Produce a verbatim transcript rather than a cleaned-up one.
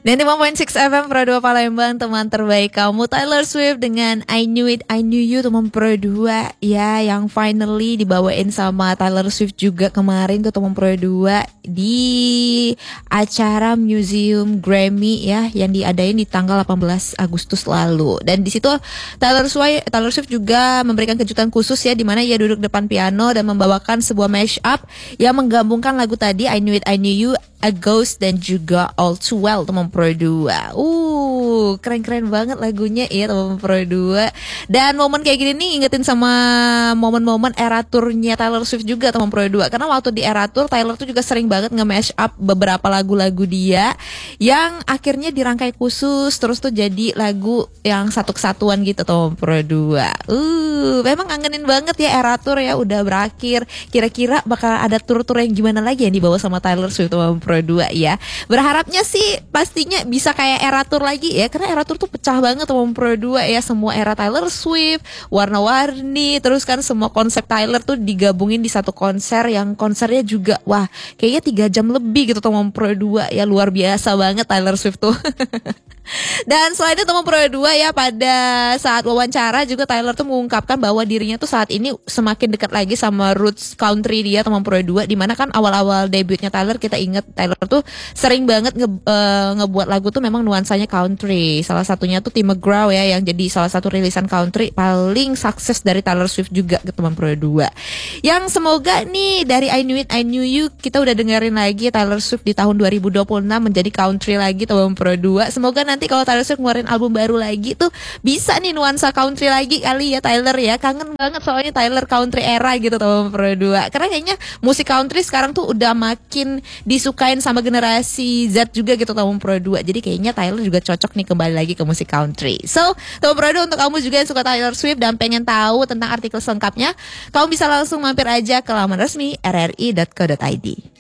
Dan lima koma enam F M Pro dua Palembang, teman terbaik kamu Taylor Swift dengan I Knew It, I Knew You, teman Pro dua ya, yang finally dibawain sama Taylor Swift juga kemarin tuh teman Pro dua di acara Museum Grammy ya, yang diadain di tanggal delapan belas Agustus lalu. Dan di situ Taylor Swift, Taylor Swift juga memberikan kejutan khusus ya, di mana ia duduk depan piano dan membawakan sebuah mashup yang menggabungkan lagu tadi I Knew It, I Knew You, A Ghost, dan juga All Too Well teman Pro dua. Uh, keren-keren banget lagunya ya teman Pro dua. Dan momen kayak gini nih ingetin sama momen-momen era turnya Taylor Swift juga teman Pro dua. Karena waktu di era tour Taylor tuh juga sering banget nge-mash up beberapa lagu-lagu dia yang akhirnya dirangkai khusus terus tuh jadi lagu yang satu kesatuan gitu teman Pro dua. Uh, memang ngangenin banget ya era tour ya, udah berakhir. Kira-kira bakal ada tour-tour yang gimana lagi yang dibawa sama Taylor Swift teman Pro dua ya. Berharapnya sih pastinya bisa kayak era tour lagi ya, karena era tour tuh pecah banget teman Pro dua ya. Semua era Taylor Swift, warna-warni, terus kan semua konsep Taylor tuh digabungin di satu konser, yang konsernya juga wah kayaknya tiga jam lebih gitu teman Pro dua ya. Luar biasa banget Taylor Swift tuh. Dan selain itu teman Pro dua ya, pada saat wawancara juga Taylor tuh mengungkapkan bahwa dirinya tuh saat ini semakin dekat lagi sama roots country dia teman Pro dua. Dimana kan awal-awal debutnya Taylor, kita inget Taylor tuh sering banget nge, uh, ngebuat lagu tuh memang nuansanya country. Salah satunya tuh Tim McGraw ya, yang jadi salah satu rilisan country paling sukses dari Taylor Swift juga ke teman Pro dua. Yang semoga nih dari I Knew It, I Knew You kita udah dengerin lagi Taylor Swift di tahun dua ribu dua puluh enam menjadi country lagi teman Pro dua. Semoga nanti kalau Taylor Swift ngeluarin album baru lagi tuh bisa nih nuansa country lagi kali ya Taylor ya. Kangen banget soalnya Taylor country era gitu teman Pro dua. Karena kayaknya musik country sekarang tuh udah makin disukain sama generasi Z juga gitu teman Pro dua. Jadi kayaknya Taylor juga cocok nih kembali lagi ke musik country. So teman Pro dua, untuk kamu juga yang suka Taylor Swift dan pengen tahu tentang artikel selengkapnya, kamu bisa langsung mampir aja ke laman resmi r r i dot co dot i d.